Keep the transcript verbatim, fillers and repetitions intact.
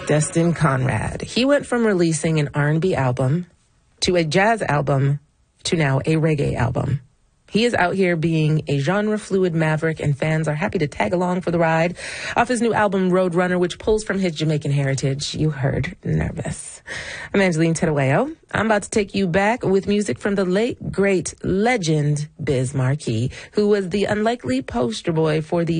Destin Conrad. He went from releasing an R and B album to a jazz album to now a reggae album. He is out here being a genre-fluid maverick, and fans are happy to tag along for the ride off his new album, Roadrunner, which pulls from his Jamaican heritage. You heard Nervous. I'm Angeline Tedaweo. I'm about to take you back with music from the late, great legend Biz Markie, who was the unlikely poster boy for the